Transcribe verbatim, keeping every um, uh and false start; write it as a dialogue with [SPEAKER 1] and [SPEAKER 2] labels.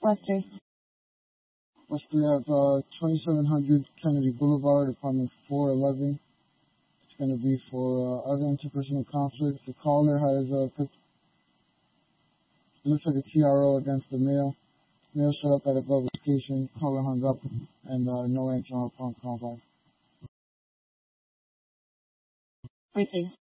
[SPEAKER 1] Western.
[SPEAKER 2] Western have uh, twenty-seven hundred Kennedy Boulevard, apartment four eleven. It's going to be for uh, other interpersonal conflicts. The caller has a, uh, looks like a T R O against the male. Male showed up at a above location, caller hung up, and uh, no answer on phone call back.
[SPEAKER 1] Briefing.